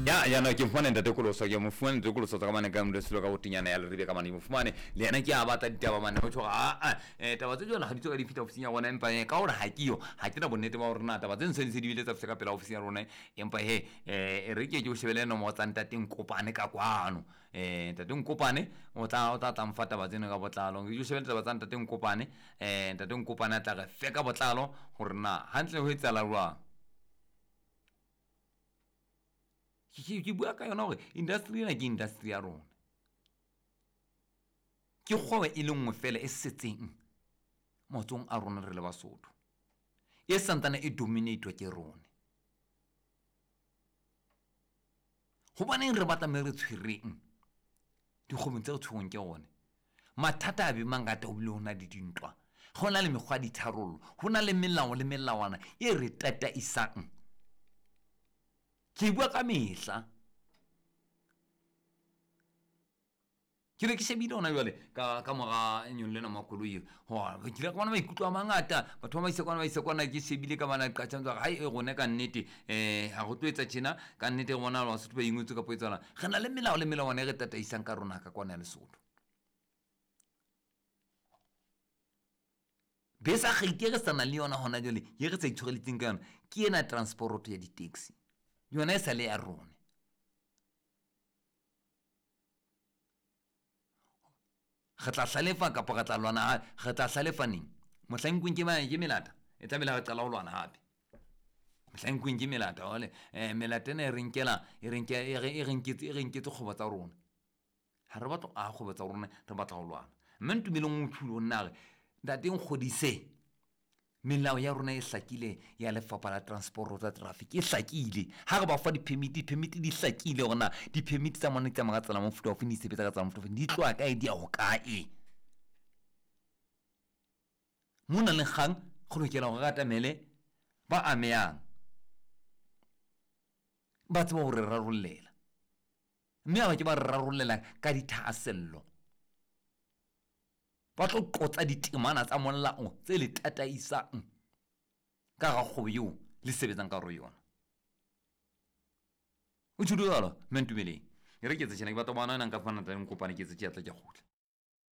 ya no ke fone ntate koloso ke mo fone ntate koloso ka mane ka mo selo ka botinyana ya le ribe ka mane mo fumane le yana ke a batla ditaba mane go tloga taba tse jona ga di tsoga di fita ofising ya bona empa ka gore ha ke na bonnete ba gore na taba tse ntse di bile tsa fisa ka pela ofising ya rona empa re ke o shebele no mo tsa ntate Nkopane ka kwano ntate Nkopane o tla mfa taba tsene ka botlalo ke o shebele taba tsa ntate Nkopane ntate Nkopane a tla ga fe ka botlalo gore na hantle ho etsala jwang ke bua ka yona gore industry ena ke industry ya rona ke kgwebo e le nngwe fela e setseng motsong a rona re le Basotho e santana e dominate ke rona go baneng re batla me re tshwereng dikgwebo tse re tshwong ke gone mathata a be mangata o bile hona di dintwa go na le mekgwa di tharollo go na le melao le melawana e re tataisang ke bua ka mehla ke re ke shebile ona jwale ka moga nyon lena makoloi ke dira ka bona maikutlo a mangata batho ba ise kwana ke shebile ka bana ka tsantsa hai e gone ka nnete ha go tloetsa tshena ka nnete go bona ba Basotho ba ingwetse ka poetsana re na le melao le melawana e re tataisang ka rona ka kwana le Lesotho besa ge re sana le yona hona jwale ye re tsa itshwareletseng ka yona ke ena transport ya di-taxi yona e sale ya rona re tla hlalefa kapa re tla lwana re tla hlalefa neng mohlangkweng ke melata e tla bela re qala ho lwana hape mohlangkweng ke melata ole melata ena e renketse kgoba tsa rona ha re batla a kgoba tsa rona re batla ho lwana mme ntumeleng o thulo nna ntate nkgodise melao ya rona e hlakile ya lefapha la transport tsa traffic e hlakile ha re ba fa di-permit di hlakile gona di-permit tsa mona tsa magatsela mo futa ofini sebetsa ka tsa mo futa di tloa kae di a go kae mona le kgang go lokela go gatamele ba ameyang ba tseba gore rarollela mme ba ke ba rarollela ka dithasello ba tlo qotsa ditemana tsa molao tse le tataisang ka ga kgobo eo le sebetsang ka ro yona o thuto jalo mentumeleng re ke tse tshena ke batla bana nka fana tla Nkopane ke tse tla ke gotla